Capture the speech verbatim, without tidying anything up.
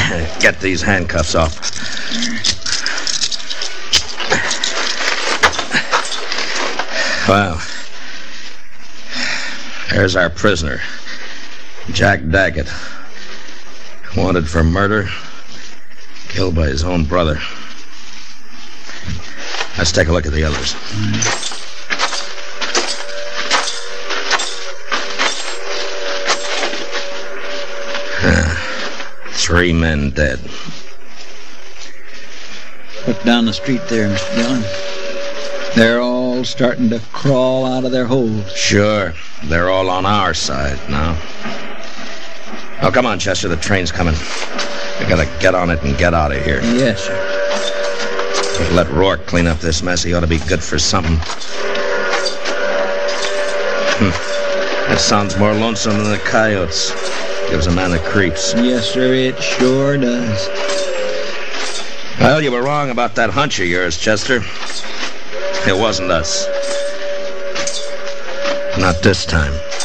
Get these handcuffs off. Well, there's our prisoner, Jack Daggett. Wanted for murder, killed by his own brother. Let's take a look at the others. Three men dead. Look down the street there, Mister Dillon. They're all starting to crawl out of their holes. Sure. They're all on our side now. Oh, come on, Chester. The train's coming. We gotta get on it and get out of here. Yes, sir. If we let Rourke clean up this mess, he ought to be good for something. Hm. That sounds more lonesome than the coyotes. Gives a man the creeps. Yes, sir, it sure does. Well, you were wrong about that hunch of yours, Chester. It wasn't us. Not this time.